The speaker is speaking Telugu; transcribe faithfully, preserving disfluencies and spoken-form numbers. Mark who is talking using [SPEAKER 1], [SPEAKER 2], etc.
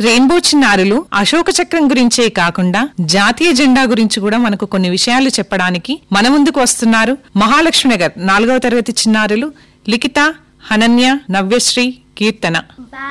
[SPEAKER 1] రెయిన్బో చిన్నారులు అశోక చక్రం గురించే కాకుండా జాతీయ జెండా గురించి కూడా మనకు కొన్ని విషయాలు చెప్పడానికి మన ముందుకు వస్తున్నారు మహాలక్ష్మి నగర్ నాలుగవ తరగతి చిన్నారులు లిఖిత, హనన్య, నవ్యశ్రీ, కీర్తన.